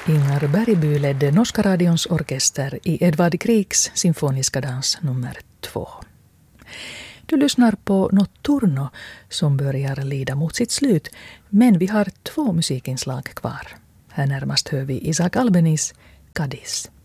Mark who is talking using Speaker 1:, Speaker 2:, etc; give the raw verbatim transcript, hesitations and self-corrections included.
Speaker 1: Ingar Bergby ledde Norska radions orkester i Edvard Griegs symfoniska dans nummer två. Du lyssnar på Notturno som börjar lida mot sitt slut, men vi har två musikinslag kvar. Här närmast hör vi Isaac Albenis Cadiz.